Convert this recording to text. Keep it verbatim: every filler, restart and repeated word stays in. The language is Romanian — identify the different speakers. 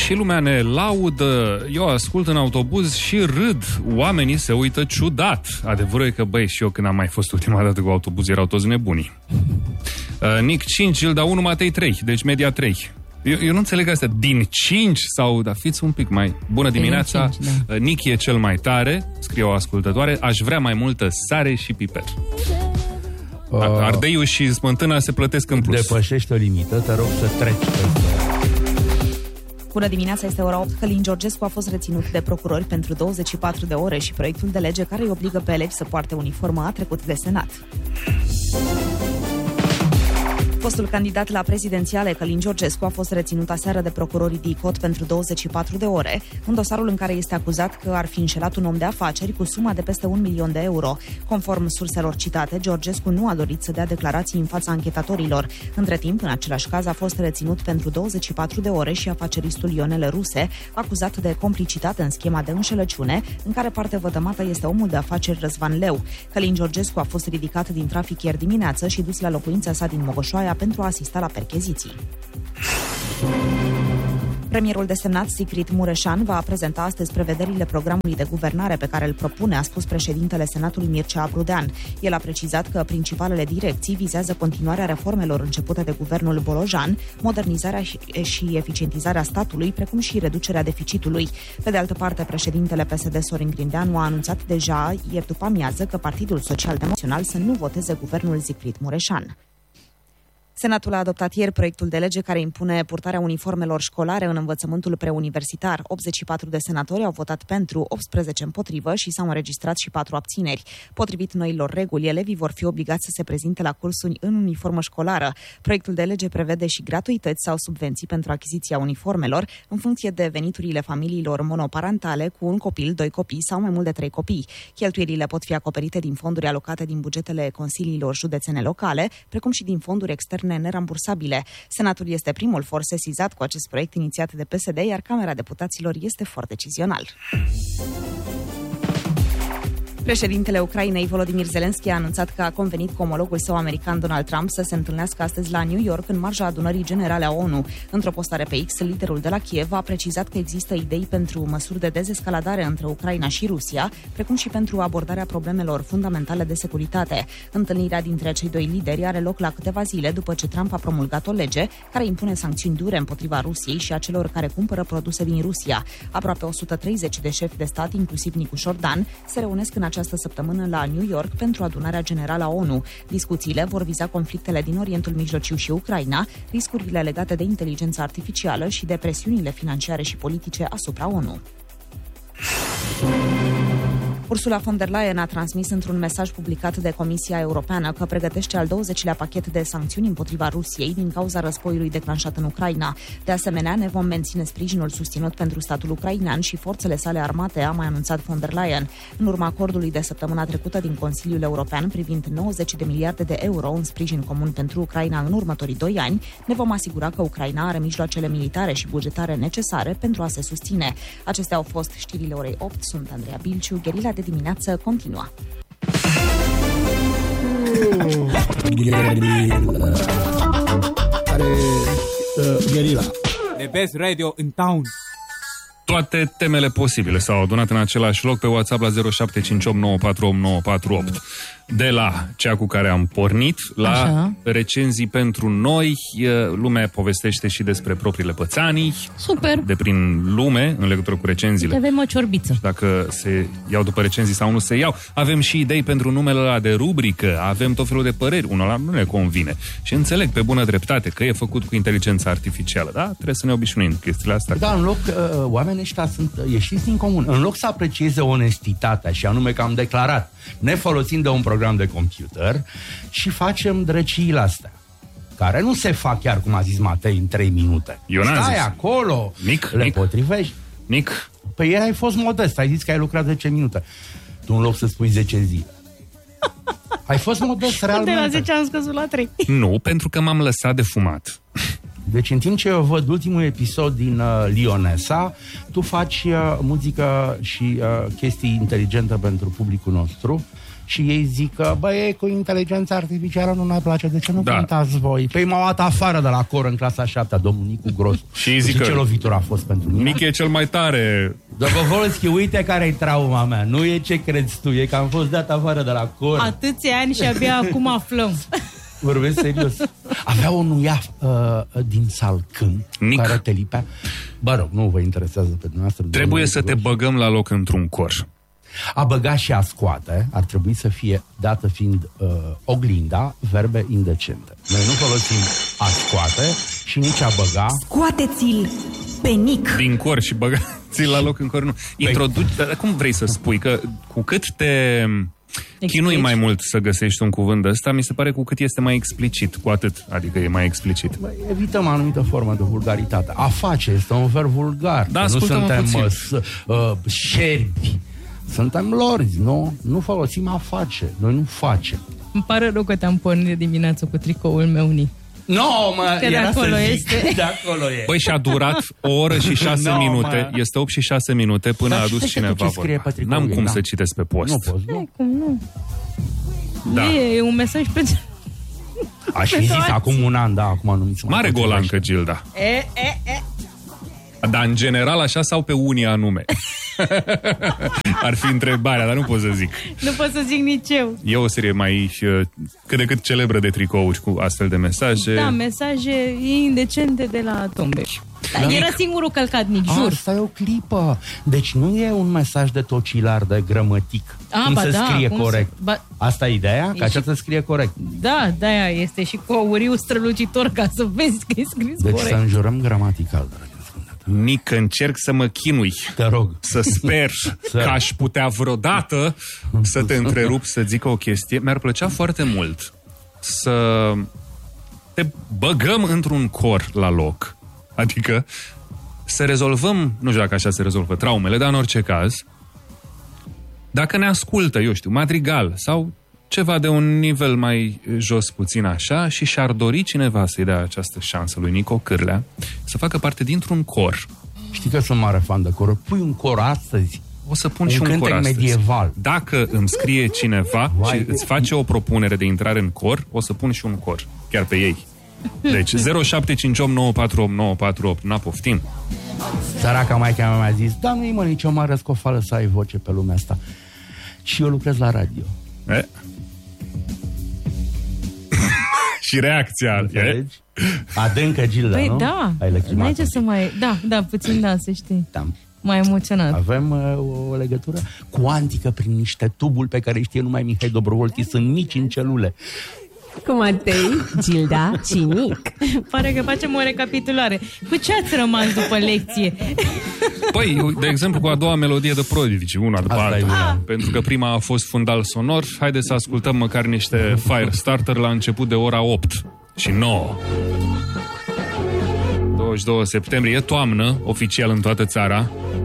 Speaker 1: și lumea ne laudă, eu ascult în autobuz și râd, oamenii se uită ciudat. Adevărul e că, băi, și eu când am mai fost ultima dată cu autobuz erau toți nebunii. Uh, Nic cinci, îl dau unu, Matei trei, deci media trei. Eu, eu nu înțeleg asta, din cinci sau, dar fiți un pic mai... Bună dimineața, cinci, da. Nic e cel mai tare, scrie o ascultătoare, aș vrea mai multă sare și piper. Uh, Ardeiul și smântâna se plătesc în plus.
Speaker 2: Depășește o limită, te rog să treci.
Speaker 3: Bună dimineața, este ora opt. Călin Georgescu a fost reținut de procurori pentru douăzeci și patru de ore și proiectul de lege care îi obligă pe elevi să poarte uniformă a trecut de Senat. Fostul candidat la prezidențiale, Călin Georgescu, a fost reținut aseară de procurorii D I C O T pentru douăzeci și patru de ore, în dosarul în care este acuzat că ar fi înșelat un om de afaceri cu suma de peste un milion de euro. Conform surselor citate, Georgescu nu a dorit să dea declarații în fața anchetatorilor. Între timp, în același caz, a fost reținut pentru douăzeci și patru de ore și afaceristul Ionel Ruse, acuzat de complicitate în schema de înșelăciune, în care parte vătămată este omul de afaceri Răzvan Leu. Călin Georgescu a fost ridicat din trafic ieri dimineață și dus la locuința sa din Mogoșoaia pentru a asista la percheziții. Premierul desemnat Sigrid Mureșan va prezenta astăzi prevederile programului de guvernare pe care îl propune, a spus președintele Senatului Mircea Abrudean. El a precizat că principalele direcții vizează continuarea reformelor începute de guvernul Bolojan, modernizarea și eficientizarea statului, precum și reducerea deficitului. Pe de altă parte, președintele P S D Sorin Grindeanu a anunțat deja ieri după amiază că Partidul Social Democrat să nu voteze guvernul Sigrid Mureșan. Senatul a adoptat ieri proiectul de lege care impune purtarea uniformelor școlare în învățământul preuniversitar. optzeci și patru de senatori au votat pentru, optsprezece împotrivă și s-au înregistrat și patru abțineri. Potrivit noilor reguli, elevii vor fi obligați să se prezinte la cursuri în uniformă școlară. Proiectul de lege prevede și gratuități sau subvenții pentru achiziția uniformelor în funcție de veniturile familiilor monoparentale cu un copil, doi copii sau mai mult de trei copii. Cheltuielile pot fi acoperite din fonduri alocate din bugetele consiliilor județene locale, precum și din fonduri externe nerambursabile. Senatul este primul for sesizat cu acest proiect inițiat de P S D, iar Camera Deputaților este foarte decizional. Președintele Ucrainei, Volodymyr Zelensky, a anunțat că a convenit cu omologul său american Donald Trump să se întâlnească astăzi la New York în marja adunării generale a ONU. Într-o postare pe X, liderul de la Kiev a precizat că există idei pentru măsuri de dezescaladare între Ucraina și Rusia, precum și pentru abordarea problemelor fundamentale de securitate. Întâlnirea dintre cei doi lideri are loc la câteva zile după ce Trump a promulgat o lege care impune sancțiuni dure împotriva Rusiei și a celor care cumpără produse din Rusia. Aproape o sută treizeci de șefi de stat, inclusiv Nicu Șordan, se reunesc în această săptămână la New York pentru adunarea generală a ONU. Discuțiile vor viza conflictele din Orientul Mijlociu și Ucraina, riscurile legate de inteligența artificială și de presiunile financiare și politice asupra ONU. Ursula von der Leyen a transmis într-un mesaj publicat de Comisia Europeană că pregătește al douăzecilea pachet de sancțiuni împotriva Rusiei din cauza războiului declanșat în Ucraina. De asemenea, ne vom menține sprijinul susținut pentru statul ucrainean și forțele sale armate, a mai anunțat von der Leyen. În urma acordului de săptămâna trecută din Consiliul European privind nouăzeci de miliarde de euro în sprijin comun pentru Ucraina în următorii doi ani, ne vom asigura că Ucraina are mijloacele militare și bugetare necesare pentru a se susține. Acestea au fost știrile orei opt. Sunt Andreea Bilciu. Gherila de dimineață continuă.
Speaker 4: Are uh, Gherila.
Speaker 5: The best radio in town.
Speaker 1: Toate temele posibile s-au adunat în același loc pe WhatsApp la zero șapte cinci opt nouă patru opt nouă patru opt. De la cea cu care am pornit, la Așa. recenzii pentru noi, lumea povestește și despre propriile pățanii.
Speaker 6: Super!
Speaker 1: De prin lume, în legătură cu recenziile.
Speaker 6: Avem o ciorbiță.
Speaker 1: Dacă se iau după recenzii sau nu se iau. Avem și idei pentru numele ăla de rubrică, avem tot felul de păreri, unul nu ne convine. Și înțeleg pe bună dreptate că e făcut cu inteligența artificială, da? Trebuie să ne obișnuim cu chestiile astea.
Speaker 2: Da, în loc, uh, oamenii ăștia sunt ieșiți din comun. În loc să aprecieze onestitatea și anume că am declarat, ne folosim de un program de computer și facem drăciile astea, care nu se fac chiar, cum a zis Matei, în trei minute.
Speaker 1: Eu n-am
Speaker 2: Stai
Speaker 1: zis.
Speaker 2: acolo,
Speaker 1: Nic,
Speaker 2: le
Speaker 1: Nic.
Speaker 2: potrivești.
Speaker 1: Nic.
Speaker 2: Păi ieri ai fost modest, ai zis că ai lucrat zece minute. Tu în loc să spui zece zile. Ai fost modest, realmente.
Speaker 6: De la zece am scăzut la trei.
Speaker 1: Nu, pentru că m-am lăsat de fumat.
Speaker 2: Deci în timp ce eu văd ultimul episod din uh, Lionesa, tu faci uh, muzică și uh, chestii inteligente pentru publicul nostru și ei zic că, băi, cu inteligența artificială nu ne place, de ce nu
Speaker 1: Da.
Speaker 2: cântați voi? Păi m-au dat afară de la cor în clasa șaptea, domnul Nicu Gros.
Speaker 1: Și îi zic
Speaker 2: ce
Speaker 1: că-
Speaker 2: lovitură a fost pentru mine?
Speaker 1: Nici e cel mai tare.
Speaker 2: Dobovolski, uite care-i trauma mea. Nu e ce crezi tu, e că am fost dat afară de la cor.
Speaker 6: Atâția ani și abia acum aflăm.
Speaker 2: Vorbesc serios. Avea o nuia uh, din Salcâm
Speaker 1: Nic.
Speaker 2: care te lipea. Bă, rog, nu vă interesează pe dumneavoastră.
Speaker 1: Trebuie
Speaker 2: domnule
Speaker 1: să te
Speaker 2: Gros.
Speaker 1: băgăm la loc într-un cor.
Speaker 2: A băga și a scoate ar trebui să fie, dată fiind uh, oglinda, verbe indecente. Noi nu folosim a scoate și nici a băga.
Speaker 7: Scoateți-l pe Nic.
Speaker 1: Din cor și băgați-l la loc în cor. Nu. Introduci, dar cum vrei să spui? Că cu cât te chinui mai mult să găsești un cuvânt ăsta, mi se pare cu cât este mai explicit, cu atât. Adică e mai explicit.
Speaker 2: Bă, evităm anumită formă de vulgaritate. A face este un verb vulgar.
Speaker 1: Da,
Speaker 2: nu
Speaker 1: ascultă-mă
Speaker 2: suntem
Speaker 1: puțin.
Speaker 2: uh, s- uh, șerpi. Suntem lorzi, nu? Nu folosim a face. Noi nu facem.
Speaker 6: Îmi pare rău că te-am pornit de dimineață cu tricoul meu, Nic.
Speaker 2: Nu, no, mă,
Speaker 6: Că de
Speaker 2: era
Speaker 6: acolo
Speaker 2: să zic,
Speaker 6: este.
Speaker 2: de acolo e.
Speaker 1: Băi, și-a durat o oră și șase
Speaker 2: No,
Speaker 1: minute.
Speaker 2: mă.
Speaker 1: Este opt și șase minute până
Speaker 2: Dar
Speaker 1: a adus
Speaker 2: citește tu
Speaker 1: cineva
Speaker 2: ce scrie
Speaker 1: vorba.
Speaker 2: pe tricoul
Speaker 1: N-am
Speaker 2: ei,
Speaker 1: cum
Speaker 2: da.
Speaker 1: să citesc pe post.
Speaker 2: Nu poți, nu?
Speaker 6: Cum nu?
Speaker 2: Da.
Speaker 6: E, e un mesaj pentru...
Speaker 2: Aș fi zis
Speaker 6: toți.
Speaker 2: acum un an, da, acum nu mi se mai
Speaker 1: Mare
Speaker 2: potrivește.
Speaker 1: golancă, Gilda.
Speaker 6: E, e, e.
Speaker 1: Dar în general așa sau pe unii anume? Ar fi întrebarea, dar nu pot să zic.
Speaker 6: Nu pot să zic nici eu.
Speaker 1: E o serie mai uh, cât de cât celebră de tricouri cu astfel de mesaje.
Speaker 6: Da, mesaje indecente de la tombe. Dar
Speaker 2: Da.
Speaker 6: era singurul călcat, Nic, jur.
Speaker 2: Asta e o clipă. Deci nu e un mesaj de tocilar, de grămătic.
Speaker 6: A,
Speaker 2: cum
Speaker 6: ba
Speaker 2: se
Speaker 6: da,
Speaker 2: scrie
Speaker 6: cum
Speaker 2: corect.
Speaker 6: se- ba-
Speaker 2: Asta e ideea?
Speaker 6: E
Speaker 2: Că așa
Speaker 6: și-
Speaker 2: se scrie corect.
Speaker 6: Da, de-aia este și cu auriu strălucitor ca să vezi că e scris
Speaker 2: Deci
Speaker 6: corect.
Speaker 2: să înjurăm gramatical, dragi ascultători.
Speaker 1: Nic, încerc să mă chinui.
Speaker 2: Te rog.
Speaker 1: Să sper că aș putea vreodată să te întrerup, să zic o chestie. Mi-ar plăcea foarte mult să te băgăm într-un cor la loc. Adică să rezolvăm, nu știu dacă așa se rezolvă traumele, dar în orice caz, dacă ne ascultă, eu știu, madrigal sau ceva de un nivel mai jos puțin așa și și-ar dori cineva să-i dea această șansă lui Nico Cârlea să facă parte dintr-un cor.
Speaker 2: Știi că sunt mare fan de cor. Pui un cor astăzi.
Speaker 1: O să pun
Speaker 2: Un
Speaker 1: și un
Speaker 2: cântec
Speaker 1: cor astăzi.
Speaker 2: medieval.
Speaker 1: Dacă îmi scrie cineva
Speaker 2: Vai.
Speaker 1: și îți face o propunere de intrare în cor, o să pun și un cor, chiar pe ei. Deci zero șapte cinci opt nouă patru opt nouă patru opt, na poftim.
Speaker 2: Săraca maica mea mi-a zis, da, nu-i mă nicio mare scofală să ai voce pe lumea asta. Și eu lucrez la radio.
Speaker 1: E? Și reacția. E?
Speaker 2: Înțelegi? Adâncă, Gilda,
Speaker 6: Păi
Speaker 2: nu?
Speaker 6: da,
Speaker 2: Ai lăcrimat.
Speaker 6: n-ai ce să mai... Da, da, puțin da, să știi.
Speaker 2: Da.
Speaker 6: Mai emoționat.
Speaker 2: Avem uh, o, o legătură cuantică prin niște tubuli pe care știe numai Mihai Dobrovolchi. Sunt mici în celule.
Speaker 7: Cu Matei, Gilda și Nic.
Speaker 6: Pare că facem o recapitulare. Cu ce ați rămas după lecție?
Speaker 1: Păi, de exemplu, cu a doua melodie de Prodigy, una după
Speaker 2: Asta e
Speaker 1: alta.
Speaker 2: bună.
Speaker 1: Pentru că prima a fost fundal sonor. Haideți să ascultăm măcar niște Firestarter la început de ora opt și nouă. douăzeci și doi septembrie, e toamnă, oficial în toată țara.